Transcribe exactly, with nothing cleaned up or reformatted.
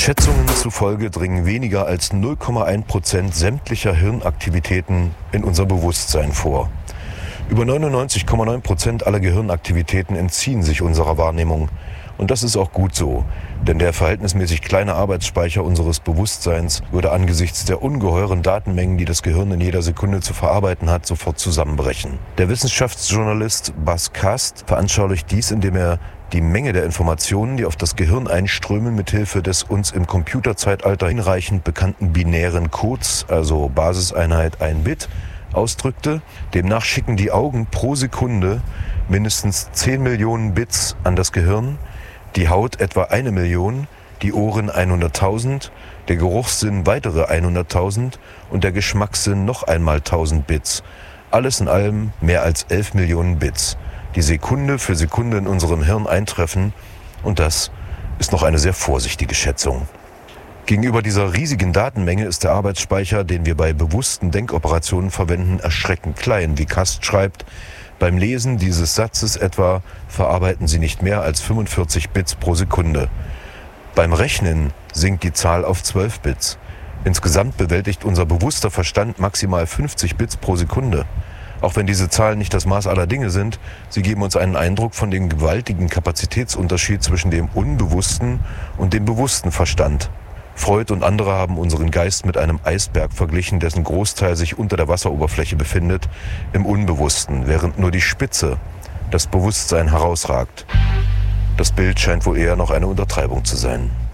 Schätzungen zufolge dringen weniger als null Komma eins Prozent sämtlicher Hirnaktivitäten in unser Bewusstsein vor. Über neunundneunzig Komma neun Prozent aller Gehirnaktivitäten entziehen sich unserer Wahrnehmung. Und das ist auch gut so, denn der verhältnismäßig kleine Arbeitsspeicher unseres Bewusstseins würde angesichts der ungeheuren Datenmengen, die das Gehirn in jeder Sekunde zu verarbeiten hat, sofort zusammenbrechen. Der Wissenschaftsjournalist Bas Kast veranschaulicht dies, indem er die Menge der Informationen, die auf das Gehirn einströmen, mithilfe des uns im Computerzeitalter hinreichend bekannten binären Codes, also Basiseinheit ein Bit, ausdrückte. Demnach schicken die Augen pro Sekunde mindestens zehn Millionen Bits an das Gehirn, die Haut etwa eine Million, die Ohren hunderttausend, der Geruchssinn weitere hunderttausend und der Geschmackssinn noch einmal tausend Bits. Alles in allem mehr als elf Millionen Bits, die Sekunde für Sekunde in unserem Hirn eintreffen, und das ist noch eine sehr vorsichtige Schätzung. Gegenüber dieser riesigen Datenmenge ist der Arbeitsspeicher, den wir bei bewussten Denkoperationen verwenden, erschreckend klein, wie Kast schreibt. Beim Lesen dieses Satzes etwa verarbeiten Sie nicht mehr als fünfundvierzig Bits pro Sekunde. Beim Rechnen sinkt die Zahl auf zwölf Bits. Insgesamt bewältigt unser bewusster Verstand maximal fünfzig Bits pro Sekunde. Auch wenn diese Zahlen nicht das Maß aller Dinge sind, sie geben uns einen Eindruck von dem gewaltigen Kapazitätsunterschied zwischen dem unbewussten und dem bewussten Verstand. Freud und andere haben unseren Geist mit einem Eisberg verglichen, dessen Großteil sich unter der Wasseroberfläche befindet, im Unbewussten, während nur die Spitze, das Bewusstsein, herausragt. Das Bild scheint wohl eher noch eine Untertreibung zu sein.